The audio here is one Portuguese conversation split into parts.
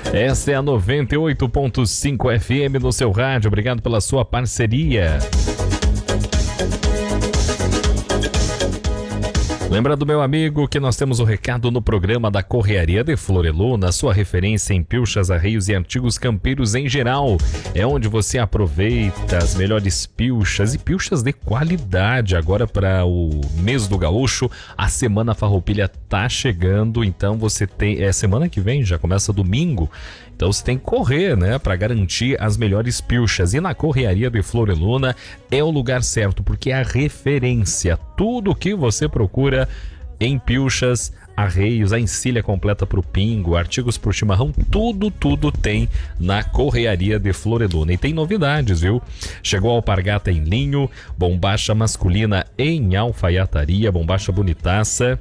Essa é a 98.5 FM no seu rádio. Obrigado pela sua parceria. Lembra do meu amigo que nós temos o recado no programa da Correaria de Floreluna, sua referência em pilchas, arreios e artigos campeiros em geral. É onde você aproveita as melhores pilchas e pilchas de qualidade. Agora para o mês do gaúcho, a Semana Farroupilha tá chegando, então você tem... semana que vem, já começa domingo. Então você tem que correr, né, para garantir as melhores pilchas. E na Correaria de Floreluna é o lugar certo, porque é a referência. Tudo o que você procura em pilchas, arreios, a encilha completa para o pingo, artigos para o chimarrão, tudo tem na Correaria de Floreluna. E tem novidades, viu? Chegou a alpargata em linho, bombacha masculina em alfaiataria, bombacha bonitaça.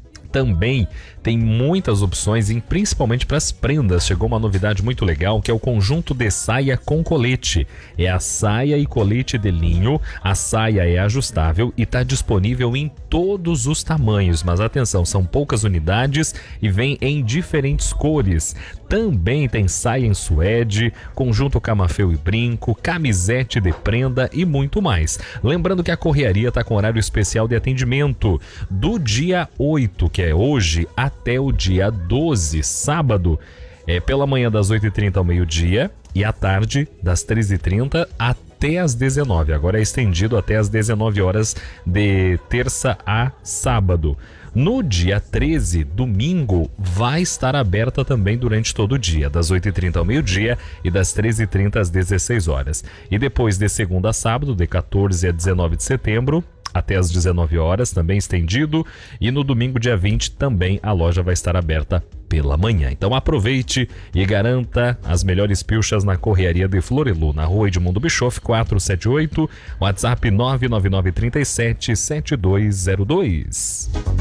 Também tem muitas opções, principalmente para as prendas. Chegou uma novidade muito legal, que é o conjunto de saia com colete. É a saia e colete de linho. A saia é ajustável e está disponível em todos os tamanhos. Mas atenção, são poucas unidades e vem em diferentes cores. Também tem saia em suede, conjunto camafeu e brinco, camisete de prenda e muito mais. Lembrando que a Correaria está com horário especial de atendimento do dia 8, que é hoje, até o dia 12, sábado. É pela manhã das 8h30 ao meio-dia e à tarde das 13h30 até às 19h. Agora é estendido até às 19 horas de terça a sábado. No dia 13, domingo, vai estar aberta também durante todo o dia, das 8h30 ao meio-dia e das 13h30 às 16 horas. E depois de segunda a sábado, de 14 a 19 de setembro, até às 19 horas, também estendido. E no domingo, dia 20, também a loja vai estar aberta pela manhã. Então aproveite e garanta as melhores pilchas na Correaria de Floreluna, na Rua Edmundo Bischoff 478, WhatsApp 999377202.